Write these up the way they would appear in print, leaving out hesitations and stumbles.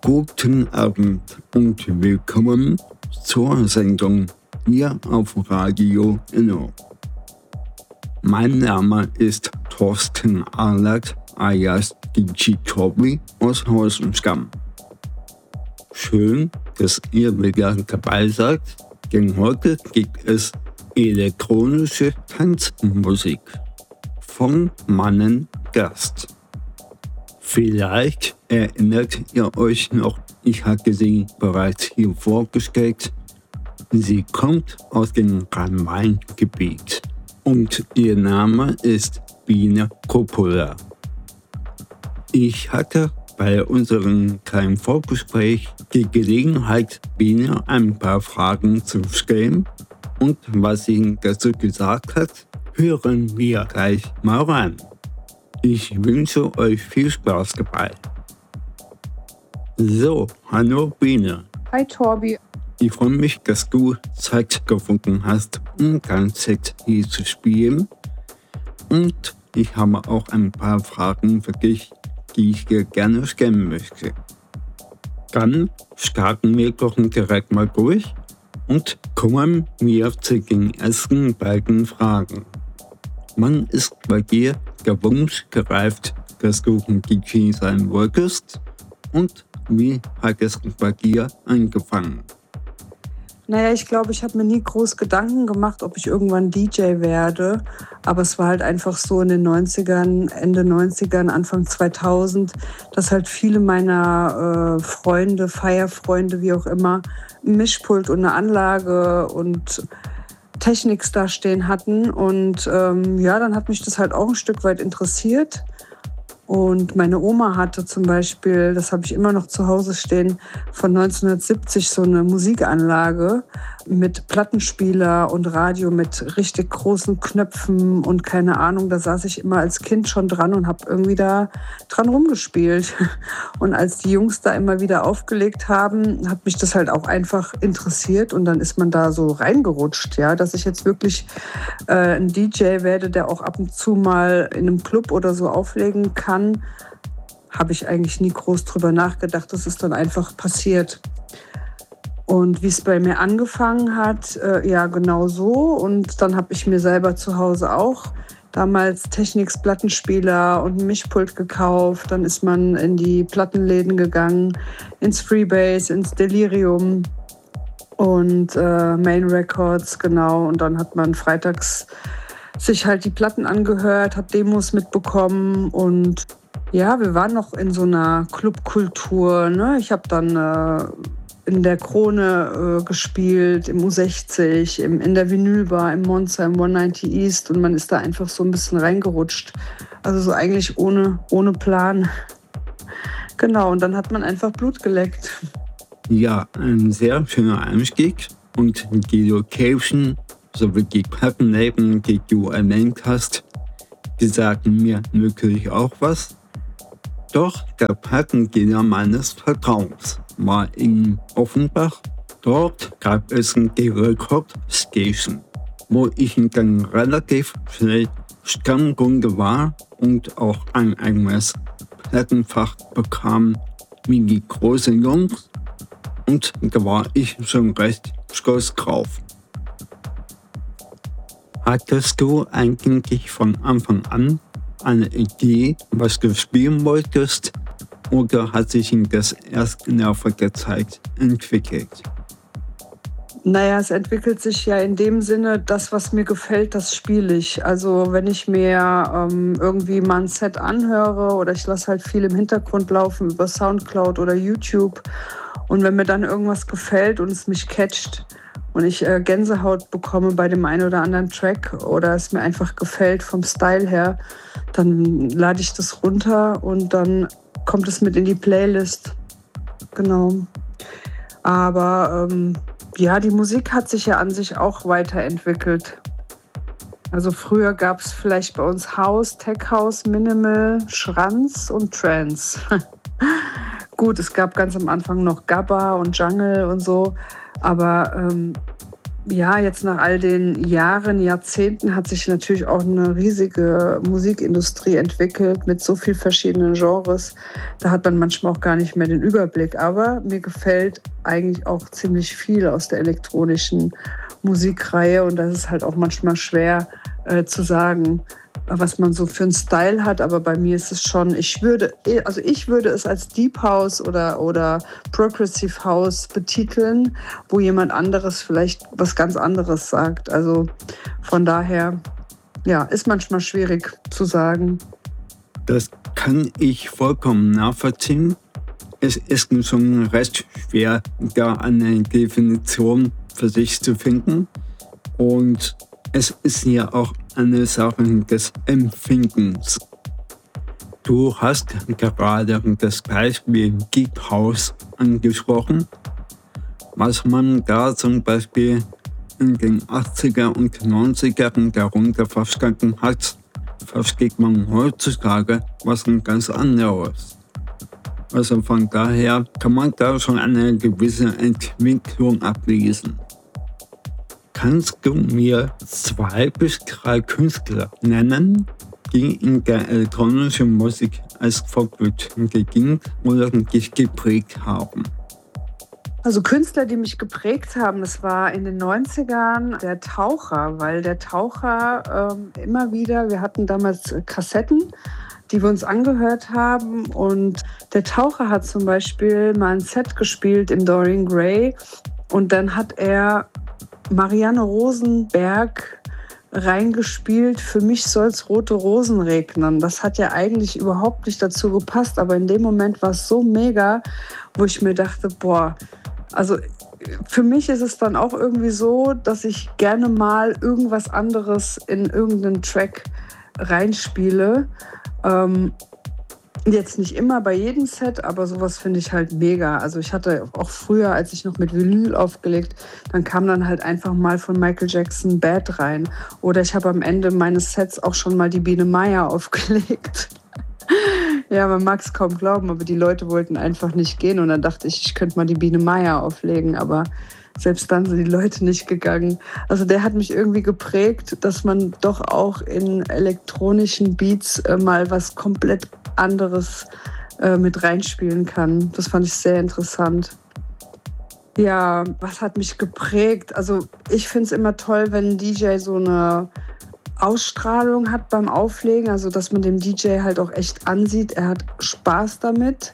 Guten Abend und willkommen zur Sendung hier auf Radio Inno. Mein Name ist Thorsten Ahlert alias DJ Tobi aus Hausenstamm. Schön, dass ihr wieder dabei seid, denn heute gibt es elektronische Tanzmusik von meinem Gast. Vielleicht erinnert ihr euch noch, ich hatte sie bereits hier vorgestellt. Sie kommt aus dem Rhein-Main-Gebiet und ihr Name ist Biene Coppola. Ich hatte bei unserem kleinen Vorgespräch die Gelegenheit, Biene ein paar Fragen zu stellen, und was sie dazu gesagt hat, hören wir gleich mal rein. Ich wünsche euch viel Spaß dabei. So, hallo Biene. Hi Torbi. Ich freue mich, dass du Zeit gefunden hast, um ganz Set hier zu spielen. Und ich habe auch ein paar Fragen für dich, die ich dir gerne stellen möchte. Dann starten wir doch direkt mal durch und kommen wir zu den ersten beiden Fragen. Wann ist bei dir der Wunsch gereift, dass du ein DJ sein wolltest? Und wie hat es bei dir angefangen? Naja, ich glaube, ich habe mir nie groß Gedanken gemacht, ob ich irgendwann DJ werde. Aber es war halt einfach so in den 90ern, Ende 90ern, Anfang 2000, dass halt viele meiner Freunde, Feierfreunde, wie auch immer, ein Mischpult und eine Anlage und Techniks da stehen hatten. Und dann hat mich das halt auch ein Stück weit interessiert. Und meine Oma hatte zum Beispiel, das habe ich immer noch zu Hause stehen, von 1970 so eine Musikanlage mit Plattenspieler und Radio mit richtig großen Knöpfen und keine Ahnung. Da saß ich immer als Kind schon dran und habe irgendwie da dran rumgespielt. Und als die Jungs da immer wieder aufgelegt haben, hat mich das halt auch einfach interessiert. Und dann ist man da so reingerutscht, ja, dass ich jetzt wirklich ein DJ werde, der auch ab und zu mal in einem Club oder so auflegen kann. Habe ich eigentlich nie groß drüber nachgedacht. Das ist dann einfach passiert. Und wie es bei mir angefangen hat, ja genau so. Und dann habe ich mir selber zu Hause auch damals Technics Plattenspieler und ein Mischpult gekauft. Dann ist man in die Plattenläden gegangen, ins Freebase, ins Delirium und Main Records, genau. Und dann hat man freitags sich halt die Platten angehört, hat Demos mitbekommen und ja, wir waren noch in so einer Clubkultur, ne? Ich habe dann in der Krone gespielt, im U60, in der Vinylbar, im Monza, im 190 East und man ist da einfach so ein bisschen reingerutscht. Also so eigentlich ohne Plan. Genau, und dann hat man einfach Blut geleckt. Ja, ein sehr schöner Einstieg und die Location sowie die Plattenläden, die du erwähnt hast, die sagen mir wirklich auch was. Doch der Plattendealer meines Vertrauens war in Offenbach. Dort gab es die Record Station, wo ich dann relativ schnell Stammkunde war und auch ein eigenes Plattenfach bekam wie die großen Jungs. Und da war ich schon recht stolz drauf. Hattest du eigentlich von Anfang an eine Idee, was du spielen wolltest, oder hat sich das erst im Laufe der Zeit entwickelt? Naja, es entwickelt sich ja in dem Sinne, das, was mir gefällt, das spiele ich. Also wenn ich mir irgendwie mal ein Set anhöre oder ich lasse halt viel im Hintergrund laufen über Soundcloud oder YouTube und wenn mir dann irgendwas gefällt und es mich catcht und ich Gänsehaut bekomme bei dem einen oder anderen Track oder es mir einfach gefällt vom Style her, dann lade ich das runter und dann kommt es mit in die Playlist. Genau. Aber ja, die Musik hat sich ja an sich auch weiterentwickelt. Also früher gab es vielleicht bei uns House, Tech House, Minimal, Schranz und Trance. Gut, es gab ganz am Anfang noch Gabba und Jungle und so. Aber Ja, jetzt nach all den Jahren, Jahrzehnten hat sich natürlich auch eine riesige Musikindustrie entwickelt mit so vielen verschiedenen Genres. Da hat man manchmal auch gar nicht mehr den Überblick. Aber mir gefällt eigentlich auch ziemlich viel aus der elektronischen Musikreihe. Und das ist halt auch manchmal schwer zu sagen, was man so für einen Style hat. Aber bei mir ist es schon, ich würde es als Deep House oder Progressive House betiteln, wo jemand anderes vielleicht was ganz anderes sagt. Also von daher, ja, ist manchmal schwierig zu sagen. Das kann ich vollkommen nachvollziehen. Es ist schon recht schwer, da eine Definition für sich zu finden. Und es ist ja auch eine Sache des Empfindens. Du hast gerade das Beispiel Deep House angesprochen. Was man da zum Beispiel in den 80er und 90ern darunter verstanden hat, versteht man heutzutage was ganz anderes. Also von daher kann man da schon eine gewisse Entwicklung ablesen. Kannst du mir 2 bis 3 Künstler nennen, die in der elektronischen Musik als Vorbild gedient oder dich geprägt haben? Also Künstler, die mich geprägt haben, das war in den 90ern der Taucher, weil der Taucher immer wieder, wir hatten damals Kassetten, die wir uns angehört haben, und der Taucher hat zum Beispiel mal ein Set gespielt im Dorian Gray und dann hat er Marianne Rosenberg reingespielt, für mich soll's rote Rosen regnen. Das hat ja eigentlich überhaupt nicht dazu gepasst, aber in dem Moment war es so mega, wo ich mir dachte, boah, also für mich ist es dann auch irgendwie so, dass ich gerne mal irgendwas anderes in irgendeinen Track reinspiele. Jetzt nicht immer bei jedem Set, aber sowas finde ich halt mega. Also ich hatte auch früher, als ich noch mit Vinyl aufgelegt, dann kam dann halt einfach mal von Michael Jackson Bad rein. Oder ich habe am Ende meines Sets auch schon mal die Biene Meier aufgelegt. Ja, man mag es kaum glauben, aber die Leute wollten einfach nicht gehen. Und dann dachte ich, ich könnte mal die Biene Meier auflegen, aber selbst dann sind die Leute nicht gegangen. Also der hat mich irgendwie geprägt, dass man doch auch in elektronischen Beats mal was komplett anderes mit reinspielen kann. Das fand ich sehr interessant. Ja, was hat mich geprägt? Also ich finde es immer toll, wenn ein DJ so eine Ausstrahlung hat beim Auflegen, also dass man dem DJ halt auch echt ansieht, er hat Spaß damit.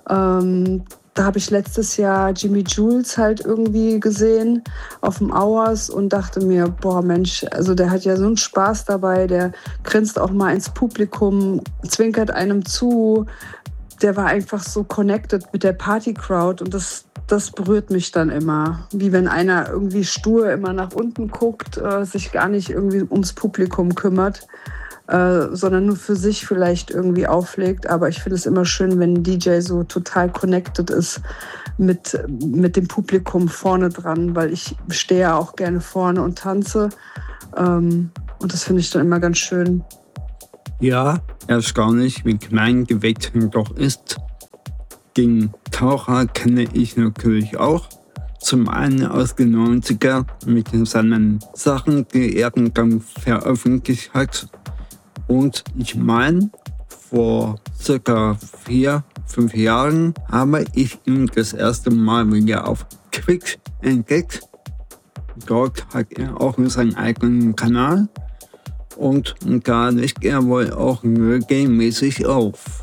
Da habe ich letztes Jahr Jimmy Jules halt irgendwie gesehen auf dem Hours und dachte mir, boah Mensch, also der hat ja so einen Spaß dabei, der grinst auch mal ins Publikum, zwinkert einem zu. Der war einfach so connected mit der Party-Crowd und das berührt mich dann immer. Wie wenn einer irgendwie stur immer nach unten guckt, sich gar nicht irgendwie ums Publikum kümmert, sondern nur für sich vielleicht irgendwie auflegt. Aber ich finde es immer schön, wenn ein DJ so total connected ist mit dem Publikum vorne dran, weil ich stehe ja auch gerne vorne und tanze. Und das finde ich dann immer ganz schön. Ja, erstaunlich, wie klein die Welt doch ist. Den Taucher kenne ich natürlich auch. Zum einen aus den 90er mit seinen Sachen, die er dann veröffentlicht hat. Und ich meine, vor circa 4-5 Jahren habe ich ihn das erste Mal wieder auf Twitch entdeckt. Dort hat er auch seinen eigenen Kanal. Und da legt er wohl auch regelmäßig auf.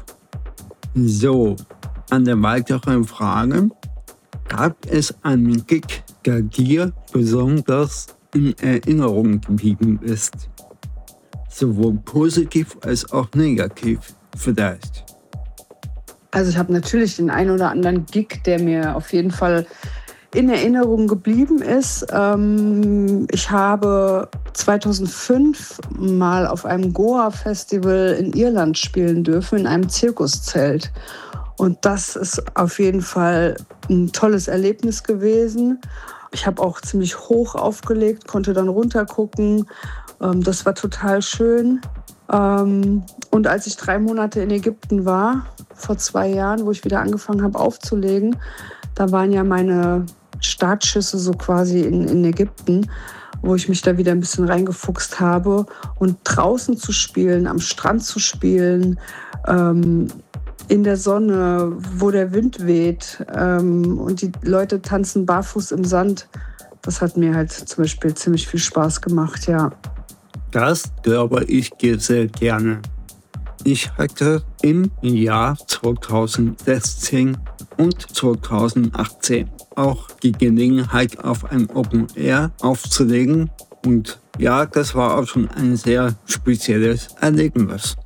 So, eine weitere Frage. Gab es einen Gig, der dir besonders in Erinnerung geblieben ist? Sowohl positiv als auch negativ vielleicht. Also ich habe natürlich den einen oder anderen Gig, der mir auf jeden Fall in Erinnerung geblieben ist. Ich habe 2005 mal auf einem Goa-Festival in Irland spielen dürfen, in einem Zirkuszelt. Und das ist auf jeden Fall ein tolles Erlebnis gewesen. Ich habe auch ziemlich hoch aufgelegt, konnte dann runtergucken. Das war total schön. Und als ich 3 Monate in Ägypten war, vor 2 Jahren, wo ich wieder angefangen habe aufzulegen, da waren ja meine Startschüsse so quasi in Ägypten, wo ich mich da wieder ein bisschen reingefuchst habe. Und draußen zu spielen, am Strand zu spielen, in der Sonne, wo der Wind weht und die Leute tanzen barfuß im Sand, das hat mir halt zum Beispiel ziemlich viel Spaß gemacht, ja. Das glaube ich dir sehr gerne. Ich hatte im Jahr 2016 und 2018 auch die Gelegenheit, auf einem Open Air aufzulegen. Und ja, das war auch schon ein sehr spezielles Erlebnis.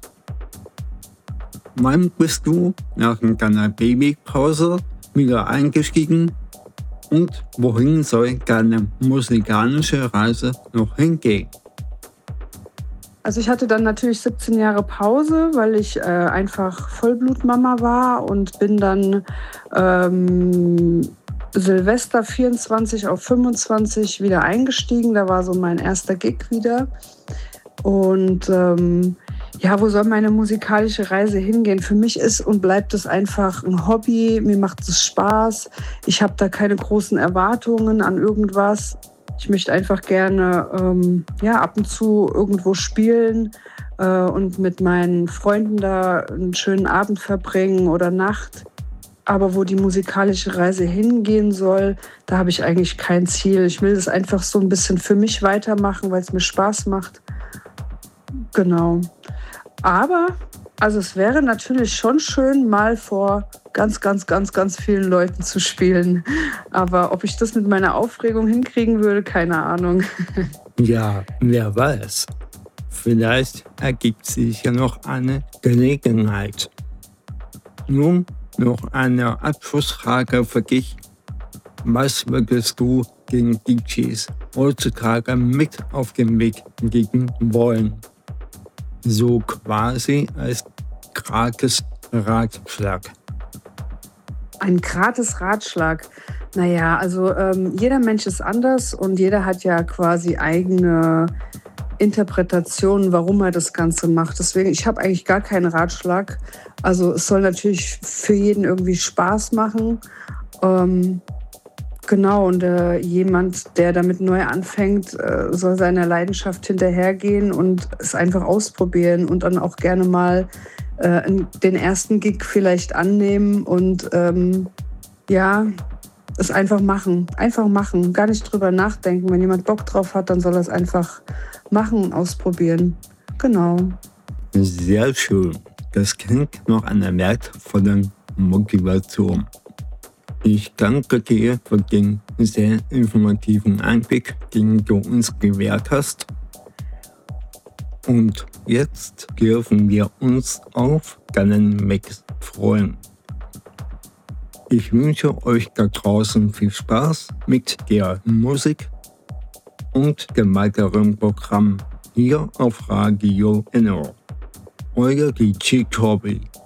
Wann bist du nach deiner Babypause wieder eingestiegen und wohin soll deine musikalische Reise noch hingehen? Also ich hatte dann natürlich 17 Jahre Pause, weil ich einfach Vollblutmama war und bin dann Silvester 24 auf 25 wieder eingestiegen. Da war so mein erster Gig wieder. Und ja, wo soll meine musikalische Reise hingehen? Für mich ist und bleibt es einfach ein Hobby. Mir macht es Spaß. Ich habe da keine großen Erwartungen an irgendwas. Ich möchte einfach gerne ja, ab und zu irgendwo spielen und mit meinen Freunden da einen schönen Abend verbringen oder Nacht. Aber wo die musikalische Reise hingehen soll, da habe ich eigentlich kein Ziel. Ich will das einfach so ein bisschen für mich weitermachen, weil es mir Spaß macht. Genau. Aber, also es wäre natürlich schon schön, mal vor ganz vielen Leuten zu spielen. Aber ob ich das mit meiner Aufregung hinkriegen würde, keine Ahnung. Ja, wer weiß. Vielleicht ergibt sich ja noch eine Gelegenheit. Nun noch eine Abschlussfrage für dich. Was würdest du den DJs heutzutage mit auf den Weg geben wollen? So quasi als gratis Ratschlag. Ein gratis Ratschlag. Naja, also jeder Mensch ist anders und jeder hat ja quasi eigene Interpretationen, warum er das Ganze macht. Deswegen, ich habe eigentlich gar keinen Ratschlag. Also es soll natürlich für jeden irgendwie Spaß machen. Genau, und jemand, der damit neu anfängt, soll seiner Leidenschaft hinterhergehen und es einfach ausprobieren und dann auch gerne mal den ersten Gig vielleicht annehmen und ja, es einfach machen. Einfach machen, gar nicht drüber nachdenken. Wenn jemand Bock drauf hat, dann soll er es einfach machen und ausprobieren. Genau. Sehr schön. Das klingt nach einer wertvollen Motivation. Ich danke dir für den sehr informativen Einblick, den du uns gewährt hast. Und jetzt dürfen wir uns auf deinen Mix freuen. Ich wünsche euch da draußen viel Spaß mit der Musik und dem weiteren Programm hier auf Radio NO. Euer DJ Corby.